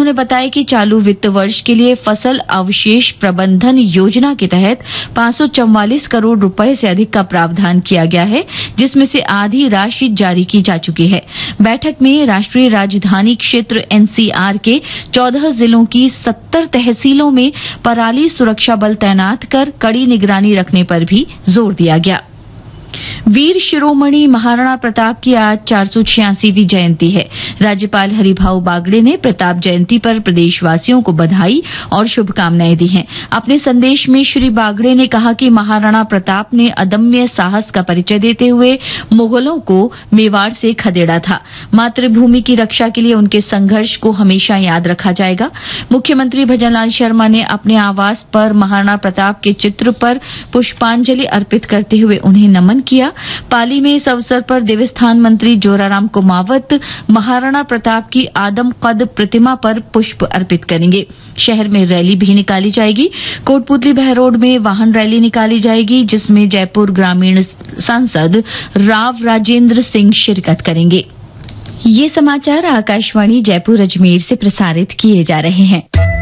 उन्होंने बताया कि चालू वित्त वर्ष के लिए फसल अवशेष प्रबंधन योजना के तहत 544 करोड़ रुपए से अधिक का प्रावधान किया गया है, जिसमें से आधी राशि जारी की जा चुकी है। बैठक में राष्ट्रीय राजधानी क्षेत्र एनसीआर के 14 जिलों की 70 तहसीलों में पराली सुरक्षा बल तैनात कर कड़ी निगरानी रखने पर भी जोर दिया गया। वीर शिरोमणि महाराणा प्रताप की आज 486वीं जयंती है। राज्यपाल हरिभाऊ बागड़े ने प्रताप जयंती पर प्रदेशवासियों को बधाई और शुभकामनाएं दी हैं। अपने संदेश में श्री बागड़े ने कहा कि महाराणा प्रताप ने अदम्य साहस का परिचय देते हुए मुगलों को मेवाड़ से खदेड़ा था। मातृभूमि की रक्षा के लिए उनके संघर्ष को हमेशा याद रखा जाएगा। मुख्यमंत्री भजनलाल शर्मा ने अपने आवास पर महाराणा प्रताप के चित्र पर पुष्पांजलि अर्पित करते हुए उन्हें नमन किया। पाली में इस अवसर पर देवस्थान मंत्री जोराराम कुमावत महाराणा प्रताप की आदम कद प्रतिमा पर पुष्प अर्पित करेंगे। शहर में रैली भी निकाली जाएगी। कोटपुतली बहरोड में वाहन रैली निकाली जाएगी, जिसमें जयपुर ग्रामीण सांसद राव राजेंद्र सिंह शिरकत करेंगे। ये समाचार आकाशवाणी जयपुर अजमेर से प्रसारित किए जा रहे हैं।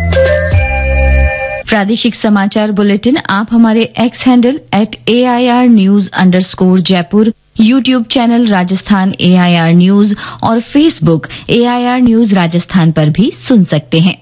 प्रादेशिक समाचार बुलेटिन आप हमारे x handle @AIR_News_जयपुर, YouTube channel Rajasthan AIR news और फेसबुक AIR न्यूज राजस्थान पर भी सुन सकते हैं।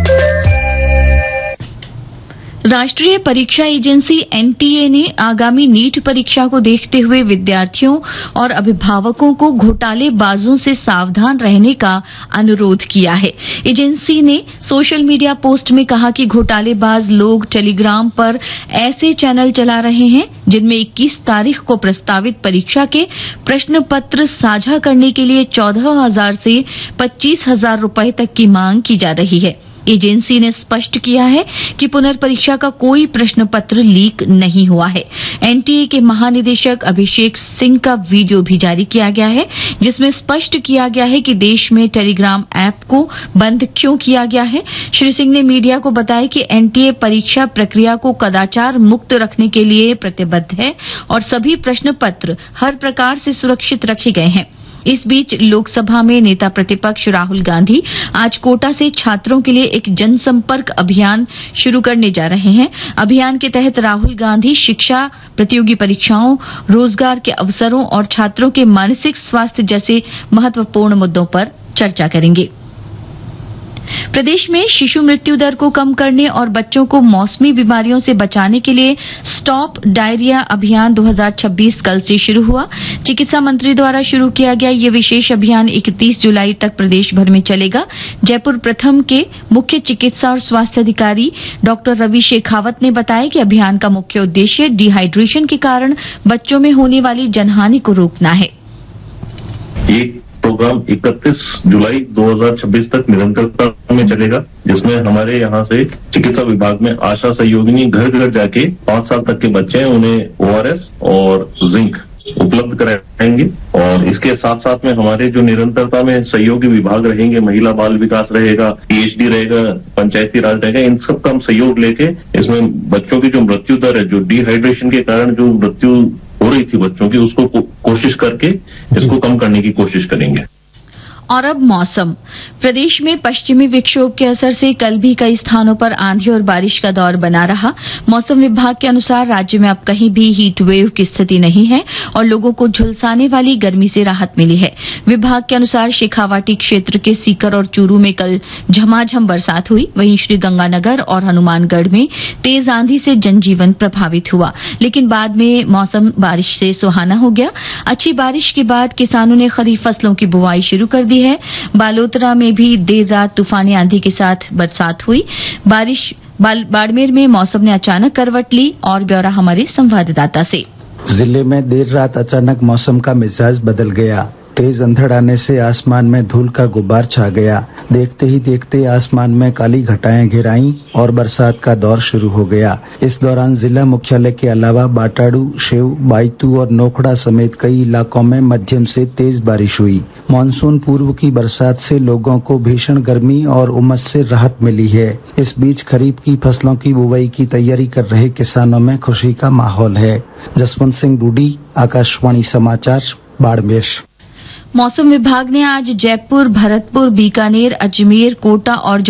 राष्ट्रीय परीक्षा एजेंसी NTA ने आगामी नीट परीक्षा को देखते हुए विद्यार्थियों और अभिभावकों को घोटालेबाजों से सावधान रहने का अनुरोध किया है। एजेंसी ने सोशल मीडिया पोस्ट में कहा कि घोटालेबाज लोग टेलीग्राम पर ऐसे चैनल चला रहे हैं जिनमें 21 तारीख को प्रस्तावित परीक्षा के प्रश्न पत्र साझा करने के लिए 14,000 से 25,000 रुपए तक की मांग की जा रही है। एजेंसी ने स्पष्ट किया है कि पुनर्परीक्षा का कोई प्रश्न पत्र लीक नहीं हुआ है। NTA के महानिदेशक अभिषेक सिंह का वीडियो भी जारी किया गया है, जिसमें स्पष्ट किया गया है कि देश में टेलीग्राम ऐप को बंद क्यों किया गया है। श्री सिंह ने मीडिया को बताया कि NTA परीक्षा प्रक्रिया को कदाचार मुक्त रखने के लिए प्रतिबद्ध है और सभी प्रश्न पत्र हर प्रकार से सुरक्षित रखे गए हैं। इस बीच लोकसभा में नेता प्रतिपक्ष राहुल गांधी आज कोटा से छात्रों के लिए एक जनसंपर्क अभियान शुरू करने जा रहे हैं। अभियान के तहत राहुल गांधी शिक्षा, प्रतियोगी परीक्षाओं, रोजगार के अवसरों और छात्रों के मानसिक स्वास्थ्य जैसे महत्वपूर्ण मुद्दों पर चर्चा करेंगे। प्रदेश में शिशु मृत्यु दर को कम करने और बच्चों को मौसमी बीमारियों से बचाने के लिए स्टॉप डायरिया अभियान 2026 कल से शुरू हुआ। चिकित्सा मंत्री द्वारा शुरू किया गया ये विशेष अभियान 31 जुलाई तक प्रदेश भर में चलेगा। जयपुर प्रथम के मुख्य चिकित्सा और स्वास्थ्य अधिकारी डॉक्टर रवि शेखावत ने बताया कि अभियान का मुख्य उद्देश्य डिहाइड्रेशन के कारण बच्चों में होने वाली जनहानि को रोकना है। प्रोग्राम 31 जुलाई 2026 तक निरंतरता में चलेगा, जिसमें हमारे यहाँ से चिकित्सा विभाग में आशा सहयोगिनी घर घर जाके 5 साल तक के बच्चे हैं उन्हें ORS और जिंक उपलब्ध कराएंगे। और इसके साथ साथ में हमारे जो निरंतरता में सहयोगी विभाग रहेंगे, महिला बाल विकास रहेगा, PhD रहेगा, पंचायती राज रहेगा, इन सब का हम सहयोग लेके इसमें बच्चों की जो मृत्यु दर है, जो डिहाइड्रेशन के कारण जो मृत्यु हो रही थी बच्चों की, उसको कोशिश करके इसको कम करने की कोशिश करेंगे। और अब मौसम। प्रदेश में पश्चिमी विक्षोभ के असर से कल भी कई स्थानों पर आंधी और बारिश का दौर बना रहा। मौसम विभाग के अनुसार राज्य में अब कहीं भी हीट वेव की स्थिति नहीं है और लोगों को झुलसाने वाली गर्मी से राहत मिली है। विभाग के अनुसार शेखावाटी क्षेत्र के सीकर और चूरू में कल झमाझम बरसात हुई। वहीं श्रीगंगानगर और हनुमानगढ़ में तेज आंधी से जनजीवन प्रभावित हुआ, लेकिन बाद में मौसम बारिश से सुहाना हो गया। अच्छी बारिश के बाद किसानों ने खरीफ फसलों की बुआई शुरू कर दी है। बालोतरा में भी देर रात तूफानी आंधी के साथ बरसात हुई। बाड़मेर में मौसम ने अचानक करवट ली। और ब्यौरा हमारे संवाददाता से। जिले में देर रात अचानक मौसम का मिजाज बदल गया। तेज अंधड़ आने से आसमान में धूल का गुब्बार छा गया। देखते ही देखते आसमान में काली घटाएं घिर आईं और बरसात का दौर शुरू हो गया। इस दौरान जिला मुख्यालय के अलावा बाटाड़ू, शेव, बायतू और नोखड़ा समेत कई इलाकों में मध्यम से तेज बारिश हुई। मानसून पूर्व की बरसात से लोगों को भीषण गर्मी और उमस से राहत मिली है। इस बीच खरीफ की फसलों की बुवाई की तैयारी कर रहे किसानों में खुशी का माहौल है। जसवंत सिंह रूडी, आकाशवाणी समाचार, बाड़मेर। मौसम विभाग ने आज जयपुर, भरतपुर, बीकानेर, अजमेर, कोटा और